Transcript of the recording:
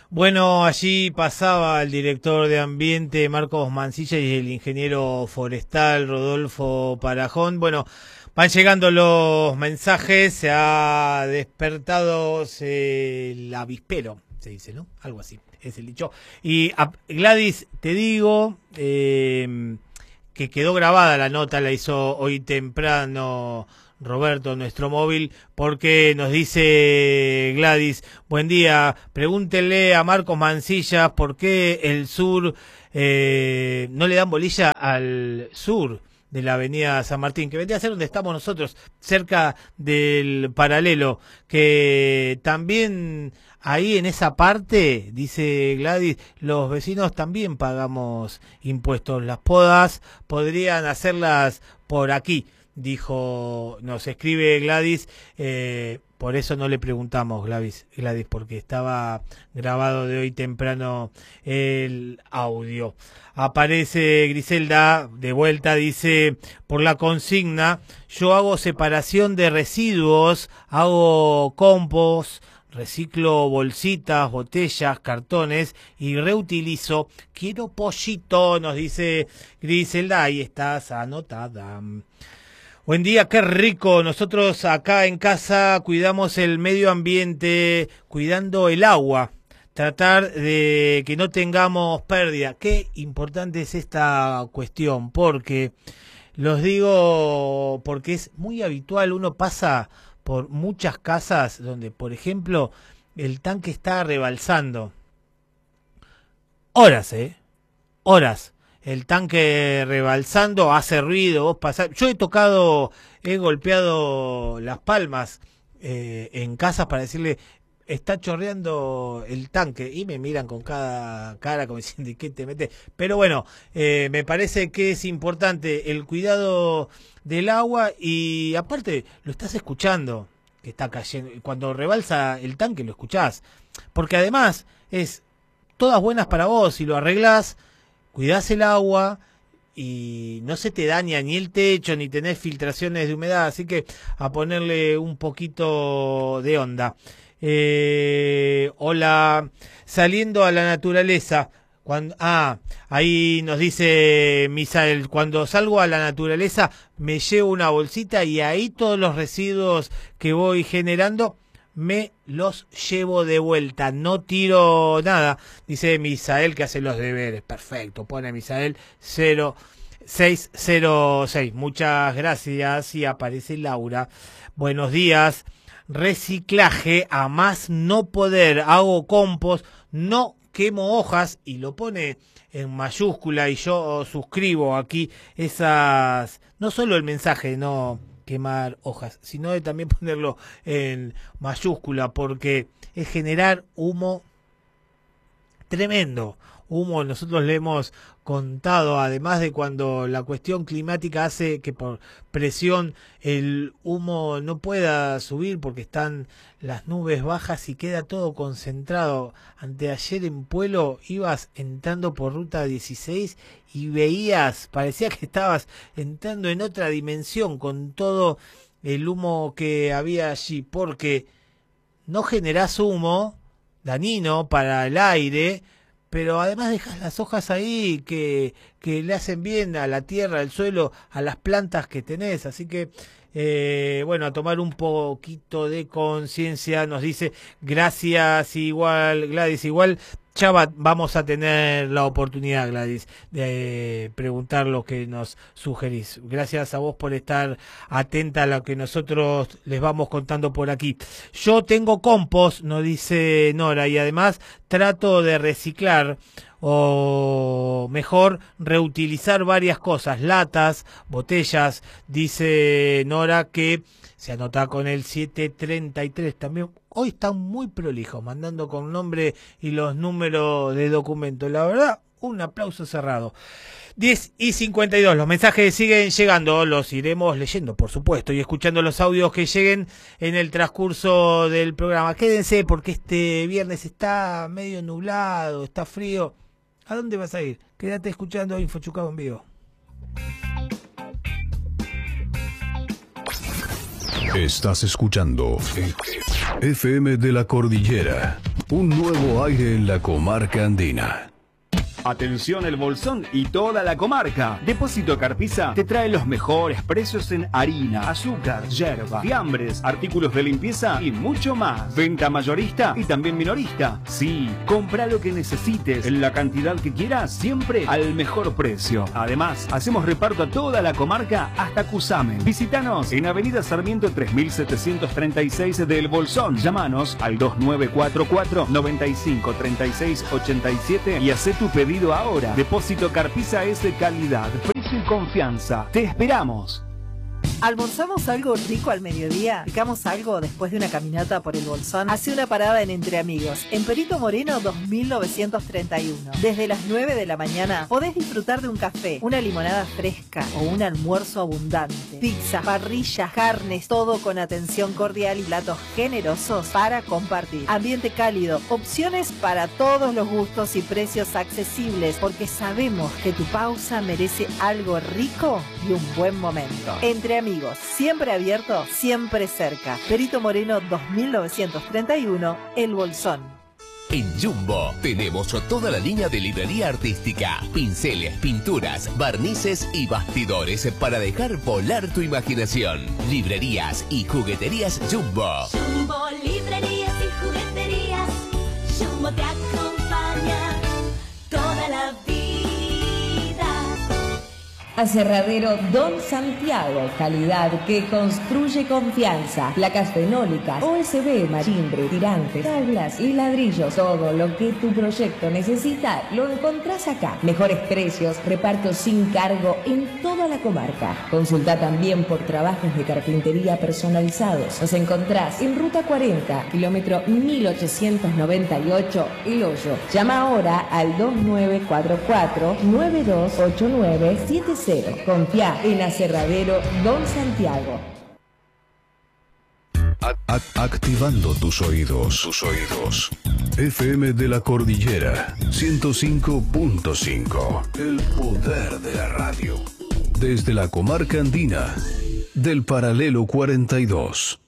Bueno, allí pasaba el director de ambiente Marcos Mancilla y el ingeniero forestal Rodolfo Parajón. Bueno, van llegando los mensajes, se ha despertado el avispero, se dice, ¿no? Algo así, es el dicho. Y Gladys, te digo que quedó grabada la nota, la hizo hoy temprano Roberto, nuestro móvil, porque nos dice Gladys: buen día, pregúntenle a Marcos Mancilla por qué el sur no le dan bolilla al sur de la avenida San Martín, que vendría a ser donde estamos nosotros, cerca del paralelo, que también ahí en esa parte, dice Gladys, los vecinos también pagamos impuestos. Las podas podrían hacerlas por aquí, dijo, nos escribe Gladys, por eso no le preguntamos, Gladys, porque estaba grabado de hoy temprano el audio. Aparece Griselda de vuelta, dice: por la consigna, yo hago separación de residuos, hago compost, reciclo bolsitas, botellas, cartones y reutilizo. Quiero pollito, nos dice Griselda, ahí estás anotada. Buen día, qué rico. Nosotros acá en casa cuidamos el medio ambiente, cuidando el agua, tratar de que no tengamos pérdida. Qué importante es esta cuestión, porque los digo porque es muy habitual, uno pasa por muchas casas donde, por ejemplo, el tanque está rebalsando. Horas, horas. El tanque rebalsando, hace ruido, vos pasás. Yo he golpeado las palmas en casas para decirle: está chorreando el tanque, y me miran con cada cara como diciendo: ¿y qué te metes? Pero bueno, me parece que es importante el cuidado del agua, y aparte lo estás escuchando, que está cayendo. Cuando rebalsa el tanque lo escuchás, porque además es todas buenas para vos. Si lo arreglás, cuidás el agua y no se te daña ni el techo, ni tenés filtraciones de humedad, así que a ponerle un poquito de onda. Hola, saliendo a la naturaleza. Ahí nos dice Misael: cuando salgo a la naturaleza me llevo una bolsita y ahí todos los residuos que voy generando me los llevo de vuelta, no tiro nada, dice Misael, que hace los deberes. Perfecto, pone Misael 0606. Muchas gracias. Y aparece Laura: buenos días, reciclaje a más no poder, hago compost, no quemo hojas, y lo pone en mayúscula, y yo suscribo aquí esas, no solo el mensaje, no quemar hojas, sino de también ponerlo en mayúscula, porque es generar humo tremendo. Humo, nosotros le hemos contado, además de cuando la cuestión climática hace que por presión el humo no pueda subir porque están las nubes bajas y queda todo concentrado. Anteayer en Pueblo ibas entrando por ruta 16 y veías, parecía que estabas entrando en otra dimensión con todo el humo que había allí, porque no generás humo dañino para el aire, pero además dejas las hojas ahí que le hacen bien a la tierra, al suelo, a las plantas que tenés. Así que, bueno, a tomar un poquito de conciencia, nos dice. Gracias, igual, Gladys, igual. Ya vamos a tener la oportunidad, Gladys, de preguntar lo que nos sugerís. Gracias a vos por estar atenta a lo que nosotros les vamos contando por aquí. Yo tengo compost, nos dice Nora, y además trato de reciclar, o mejor, reutilizar varias cosas, latas, botellas. Dice Nora que se anota con el 733 también. Hoy están muy prolijos, mandando con nombre y los números de documento. La verdad, un aplauso cerrado. 10:52, los mensajes siguen llegando, los iremos leyendo, por supuesto, y escuchando los audios que lleguen en el transcurso del programa. Quédense, porque este viernes está medio nublado, está frío. ¿A dónde vas a ir? Quédate escuchando Infochucado en vivo. Estás escuchando FM de la Cordillera. Un nuevo aire en la comarca andina. Atención El Bolsón y toda la comarca. Depósito Carpisa te trae los mejores precios en harina, azúcar, yerba, fiambres, artículos de limpieza y mucho más. Venta mayorista y también minorista. Sí, compra lo que necesites en la cantidad que quieras, siempre al mejor precio. Además, hacemos reparto a toda la comarca hasta Cusamen. Visítanos en Avenida Sarmiento 3736 de El Bolsón. Llámanos al 2944 95 36 87 y haz tu pedido ahora. Depósito Carpisa es de calidad, precio y confianza. Te esperamos. ¿Almorzamos algo rico al mediodía? ¿Picamos algo después de una caminata por el Bolsón? Hace una parada en Entre Amigos, en Perito Moreno 2931. Desde las 9 de la mañana podés disfrutar de un café, una limonada fresca o un almuerzo abundante. Pizza, parrillas, carnes, todo con atención cordial y platos generosos para compartir. Ambiente cálido, opciones para todos los gustos y precios accesibles, porque sabemos que tu pausa merece algo rico y un buen momento. Entre Amigos, siempre abierto, siempre cerca. Perito Moreno 2931, El Bolsón. En Jumbo tenemos toda la línea de librería artística, pinceles, pinturas, barnices y bastidores para dejar volar tu imaginación. Librerías y jugueterías Jumbo. Jumbo, librerías y jugueterías. Jumbo te acompaña toda la vida. Aserradero Don Santiago, calidad que construye confianza. Placas fenólicas, OSB, marimbre, tirantes, tablas y ladrillos. Todo lo que tu proyecto necesita lo encontrás acá. Mejores precios, reparto sin cargo en toda la comarca. Consulta también por trabajos de carpintería personalizados. Nos encontrás en Ruta 40, kilómetro 1898, El Hoyo. Llama ahora al 2944 928976. Confía en Aserradero Don Santiago. Activando tus oídos. FM de la Cordillera 105.5. El poder de la radio. Desde la comarca andina del Paralelo 42.